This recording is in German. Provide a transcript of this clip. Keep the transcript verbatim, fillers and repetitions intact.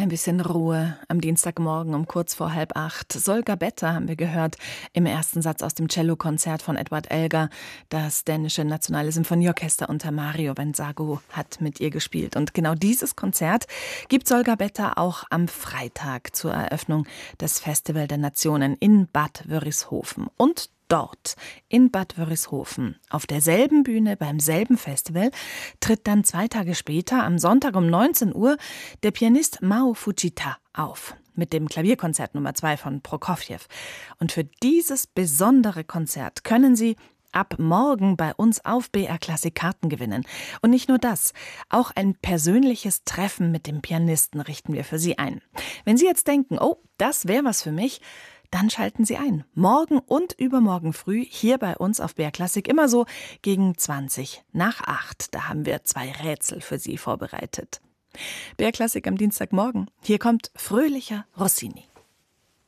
Ein bisschen Ruhe am Dienstagmorgen um kurz vor halb acht. Sol Gabetta haben wir gehört im ersten Satz aus dem Cellokonzert von Edward Elgar. Das dänische Nationale Symphonieorchester unter Mario Benzago hat mit ihr gespielt. Und genau dieses Konzert gibt Sol Gabetta auch am Freitag zur Eröffnung des Festival der Nationen in Bad Wörishofen. Und dort, in Bad Wörishofen, auf derselben Bühne, beim selben Festival, tritt dann zwei Tage später, am Sonntag um neunzehn Uhr, der Pianist Mao Fujita auf, mit dem Klavierkonzert Nummer zwei von Prokofjew. Und für dieses besondere Konzert können Sie ab morgen bei uns auf B R Klassik Karten gewinnen. Und nicht nur das, auch ein persönliches Treffen mit dem Pianisten richten wir für Sie ein. Wenn Sie jetzt denken, oh, das wäre was für mich, dann schalten Sie ein. Morgen und übermorgen früh hier bei uns auf B R Klassik, immer so gegen zwanzig nach acht. Da haben wir zwei Rätsel für Sie vorbereitet. B R Klassik am Dienstagmorgen. Hier kommt fröhlicher Rossini.